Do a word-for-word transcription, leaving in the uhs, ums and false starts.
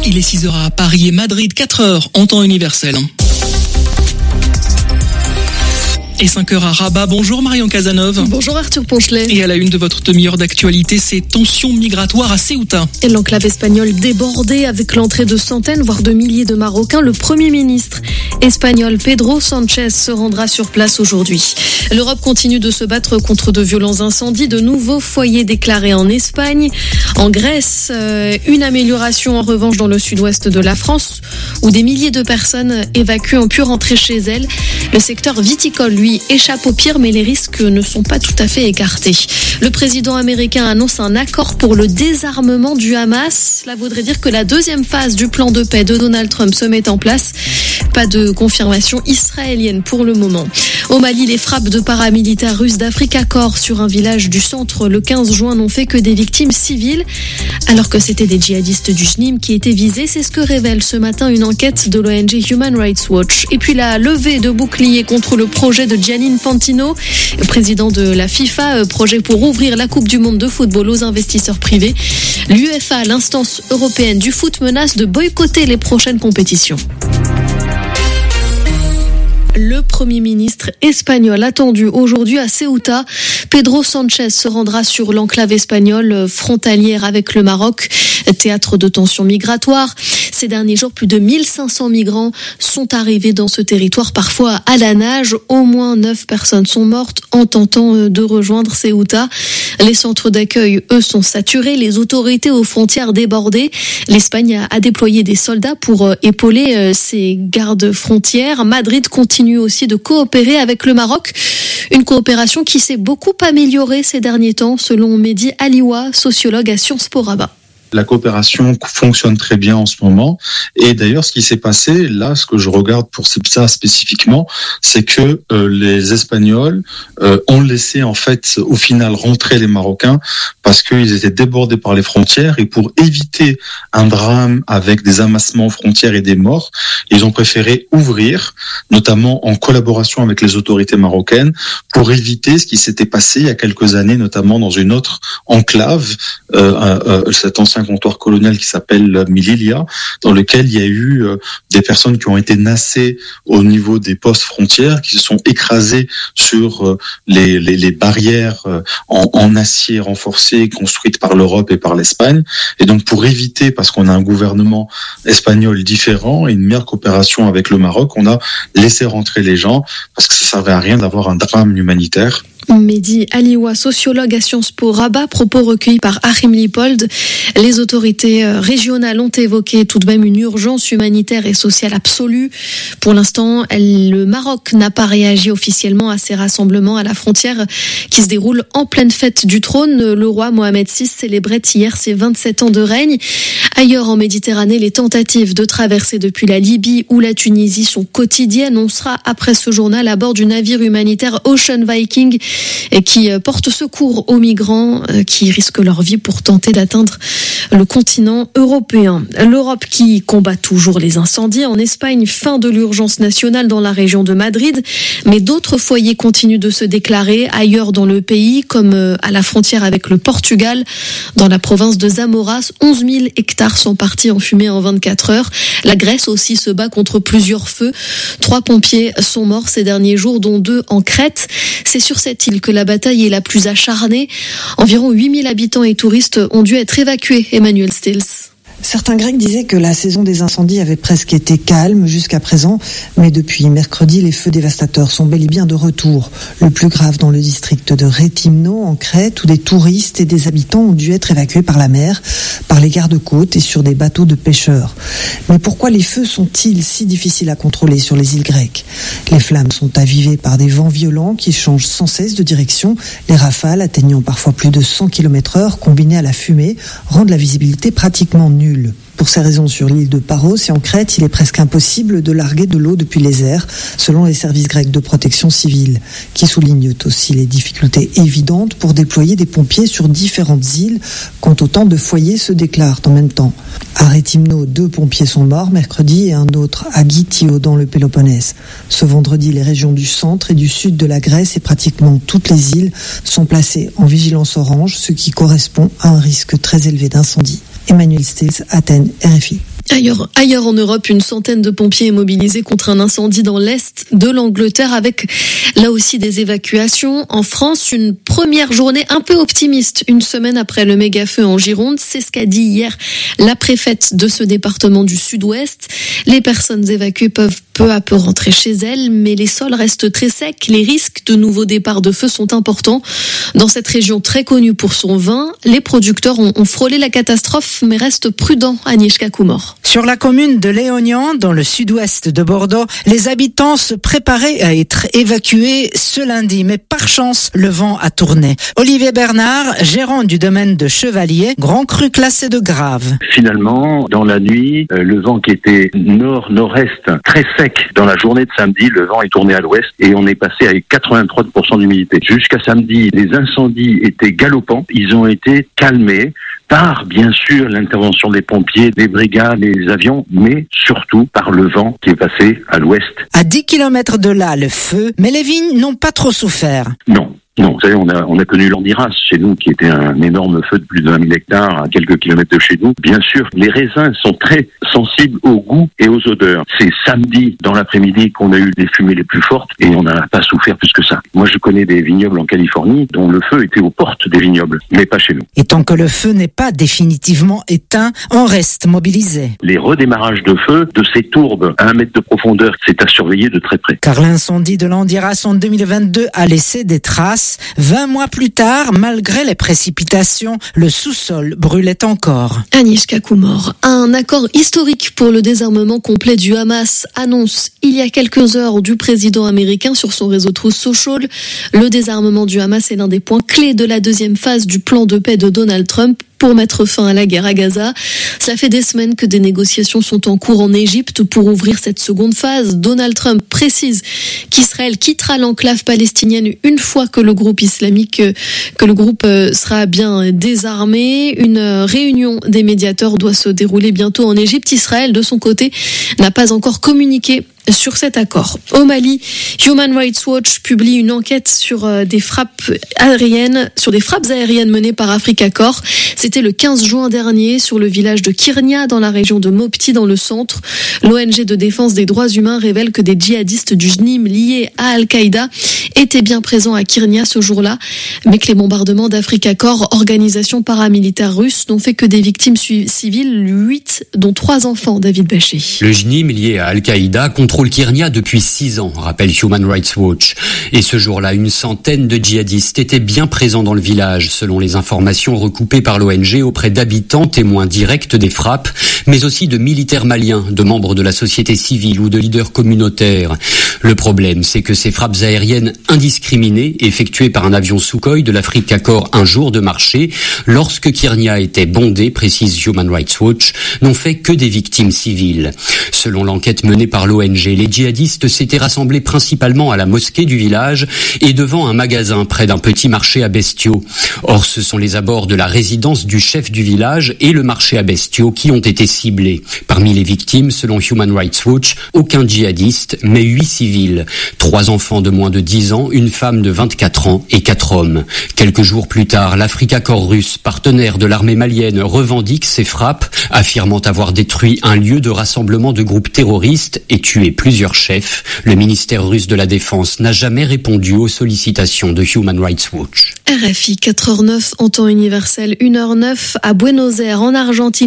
Il est six heures à Paris et Madrid, quatre heures en temps universel. Et cinq heures à Rabat. Bonjour Marion Cazeneuve. Bonjour Arthur Ponchelet. Et à la une de votre demi-heure d'actualité, ces tensions migratoires à Ceuta. Et l'enclave espagnole débordée avec l'entrée de centaines, voire de milliers de Marocains. Le Premier ministre espagnol Pedro Sánchez se rendra sur place aujourd'hui. L'Europe continue de se battre contre de violents incendies, de nouveaux foyers déclarés en Espagne. En Grèce, une amélioration en revanche dans le sud-ouest de la France, où des milliers de personnes évacuées ont pu rentrer chez elles. Le secteur viticole, lui, échappe au pire, mais les risques ne sont pas tout à fait écartés. Le président américain annonce un accord pour le désarmement du Hamas. Cela voudrait dire que la deuxième phase du plan de paix de Donald Trump se met en place. Pas de confirmation israélienne pour le moment. Au Mali, les frappes de paramilitaires russes d'Africa Corps sur un village du centre le quinze juin n'ont fait que des victimes civiles, alors que c'était des djihadistes du J N I M qui étaient visés. C'est ce que révèle ce matin une enquête de l'O N G Human Rights Watch. Et puis la levée de boucliers contre le projet de Gianni Infantino, président de la FIFA, projet pour ouvrir la Coupe du Monde de football aux investisseurs privés. L'UEFA, l'instance européenne du foot, menace de boycotter les prochaines compétitions. Le Premier ministre espagnol attendu aujourd'hui à Ceuta, Pedro Sánchez, se rendra sur l'enclave espagnole frontalière avec le Maroc, théâtre de tensions migratoires. Ces derniers jours, plus de mille cinq cents migrants sont arrivés dans ce territoire, parfois à la nage. Au moins neuf personnes sont mortes en tentant de rejoindre Ceuta. Les centres d'accueil, eux, sont saturés. Les autorités aux frontières débordées. L'Espagne a déployé des soldats pour épauler ses gardes frontières. Madrid continue aussi de coopérer avec le Maroc. Une coopération qui s'est beaucoup améliorée ces derniers temps, selon Mehdi Aliwa, sociologue à Sciences Po Rabat. La coopération fonctionne très bien en ce moment. Et d'ailleurs, ce qui s'est passé, là, ce que je regarde pour ça spécifiquement, c'est que euh, les Espagnols euh, ont laissé, en fait, au final, rentrer les Marocains parce qu'ils étaient débordés par les frontières. Et pour éviter un drame avec des amassements aux frontières et des morts, ils ont préféré ouvrir, notamment en collaboration avec les autorités marocaines, pour éviter ce qui s'était passé il y a quelques années, notamment dans une autre enclave, euh, euh, cet ancien un comptoir colonial qui s'appelle Melilla, dans lequel il y a eu euh, des personnes qui ont été nassées au niveau des postes frontières, qui se sont écrasées sur euh, les, les, les barrières euh, en, en acier renforcé construites par l'Europe et par l'Espagne. Et donc pour éviter, parce qu'on a un gouvernement espagnol différent et une meilleure coopération avec le Maroc, on a laissé rentrer les gens parce que ça ne servait à rien d'avoir un drame humanitaire. Mehdi Aliwa, sociologue à Sciences Po Rabat, propos recueillis par Achim Lippold. Les autorités régionales ont évoqué tout de même une urgence humanitaire et sociale absolue. Pour l'instant, le Maroc n'a pas réagi officiellement à ces rassemblements à la frontière qui se déroulent en pleine fête du trône. Le roi Mohamed six célébrait hier ses vingt-sept ans de règne. Ailleurs en Méditerranée, les tentatives de traverser depuis la Libye ou la Tunisie sont quotidiennes. On sera après ce journal à bord du navire humanitaire Ocean Viking qui porte secours aux migrants qui risquent leur vie pour tenter d'atteindre le continent européen. L'Europe qui combat toujours les incendies. En Espagne, fin de l'urgence nationale dans la région de Madrid, mais d'autres foyers continuent de se déclarer ailleurs dans le pays, comme à la frontière avec le Portugal. Dans la province de Zamora, onze mille hectares sont partis en fumée en vingt-quatre heures. La Grèce aussi se bat contre plusieurs feux. Trois pompiers sont morts ces derniers jours, dont deux en Crète. C'est sur cette île que la bataille est la plus acharnée. Environ huit mille habitants et touristes ont dû être évacués. Emmanuel Stills. Certains Grecs disaient que la saison des incendies avait presque été calme jusqu'à présent, mais depuis mercredi, les feux dévastateurs sont bel et bien de retour. Le plus grave dans le district de Rétimno, en Crète, où des touristes et des habitants ont dû être évacués par la mer, par les gardes-côtes et sur des bateaux de pêcheurs. Mais pourquoi les feux sont-ils si difficiles à contrôler sur les îles grecques ? Les flammes sont avivées par des vents violents qui changent sans cesse de direction. Les rafales, atteignant parfois plus de cent kilomètres heure, combinées à la fumée, rendent la visibilité pratiquement nulle. Pour ces raisons, sur l'île de Paros et en Crète, il est presque impossible de larguer de l'eau depuis les airs, selon les services grecs de protection civile, qui soulignent aussi les difficultés évidentes pour déployer des pompiers sur différentes îles quand autant de foyers se déclarent en même temps. À Rétimno, deux pompiers sont morts mercredi et un autre à Gitio dans le Péloponnèse. Ce vendredi, les régions du centre et du sud de la Grèce et pratiquement toutes les îles sont placées en vigilance orange, ce qui correspond à un risque très élevé d'incendie. Emmanuel Stills, Athènes, R F I. Ailleurs, ailleurs en Europe, une centaine de pompiers est mobilisée contre un incendie dans l'est de l'Angleterre avec là aussi des évacuations. En France, une première journée un peu optimiste, une semaine après le méga-feu en Gironde. C'est ce qu'a dit hier la préfète de ce département du sud-ouest. Les personnes évacuées peuvent peu à peu rentrer chez elles, mais les sols restent très secs. Les risques de nouveaux départs de feu sont importants. Dans cette région très connue pour son vin, les producteurs ont, ont frôlé la catastrophe, mais restent prudents. Agnieszka Kumor. Sur la commune de Léognan, dans le sud-ouest de Bordeaux, les habitants se préparaient à être évacués ce lundi, mais par chance, le vent a tourné. Olivier Bernard, gérant du domaine de Chevalier, grand cru classé de grave. Finalement, dans la nuit, le vent qui était nord-nord-est, très sec, dans la journée de samedi, le vent est tourné à l'ouest et on est passé à quatre-vingt-trois pour cent d'humidité. Jusqu'à samedi, les incendies étaient galopants, ils ont été calmés par, bien sûr, l'intervention des pompiers, des brigades, des avions, mais surtout par le vent qui est passé à l'ouest. À dix kilomètres de là, le feu, mais les vignes n'ont pas trop souffert. Non. Non, vous savez, on a, on a connu l'Andiras chez nous, qui était un énorme feu de plus de vingt mille hectares à quelques kilomètres de chez nous. Bien sûr, les raisins sont très sensibles au goût et aux odeurs. C'est samedi, dans l'après-midi, qu'on a eu les fumées les plus fortes et on n'a pas souffert plus que ça. Moi, je connais des vignobles en Californie dont le feu était aux portes des vignobles, mais pas chez nous. Et tant que le feu n'est pas définitivement éteint, on reste mobilisé. Les redémarrages de feu de ces tourbes à un mètre de profondeur, c'est à surveiller de très près. Car l'incendie de l'Andiras en deux mille vingt-deux a laissé des traces. vingt mois plus tard, malgré les précipitations, le sous-sol brûlait encore. Agnieszka Kumor. Un accord historique pour le désarmement complet du Hamas annonce il y a quelques heures du président américain sur son réseau Truth Social. Le désarmement du Hamas est l'un des points clés de la deuxième phase du plan de paix de Donald Trump pour mettre fin à la guerre à Gaza. Ça fait des semaines que des négociations sont en cours en Égypte pour ouvrir cette seconde phase. Donald Trump précise qu'Israël quittera l'enclave palestinienne une fois que le groupe islamique, que le groupe sera bien désarmé. Une réunion des médiateurs doit se dérouler bientôt en Égypte. Israël, de son côté, n'a pas encore communiqué sur cet accord. Au Mali, Human Rights Watch publie une enquête sur des frappes aériennes, sur des frappes aériennes menées par Africa Corps. C'était le quinze juin dernier sur le village de Kirnia dans la région de Mopti dans le centre. L'O N G de défense des droits humains révèle que des djihadistes du J N I M liés à Al-Qaïda étaient bien présents à Kirnia ce jour-là, mais que les bombardements d'Africa Corps, organisation paramilitaire russe, n'ont fait que des victimes civiles, huit, dont trois enfants. David Bachet. Le J N I M lié à Al-Qaïda contrôle Kirnia depuis six ans, rappelle Human Rights Watch. Et ce jour-là, une centaine de djihadistes étaient bien présents dans le village, selon les informations recoupées par l'O N G auprès d'habitants témoins directs des frappes, mais aussi de militaires maliens, de membres de la société civile ou de leaders communautaires. Le problème, c'est que ces frappes aériennes indiscriminées, effectuées par un avion Sukhoi de l'Africa Corps un jour de marché, lorsque Kirnia était bondée, précise Human Rights Watch, n'ont fait que des victimes civiles. Selon l'enquête menée par l'O N G, les djihadistes s'étaient rassemblés principalement à la mosquée du village et devant un magasin près d'un petit marché à bestiaux. Or, ce sont les abords de la résidence du chef du village et le marché à bestiaux qui ont été ciblés. Parmi les victimes, selon Human Rights Watch, aucun djihadiste, mais huit civils. Trois enfants de moins de dix ans, une femme de vingt-quatre ans et quatre hommes. Quelques jours plus tard, l'Africa Corps russe, partenaire de l'armée malienne, revendique ces frappes, affirmant avoir détruit un lieu de rassemblement de groupes terroristes et tué plusieurs chefs. Le ministère russe de la Défense n'a jamais répondu aux sollicitations de Human Rights Watch. R F I quatre heures neuf en temps universel, une heure neuf à Buenos Aires en Argentine.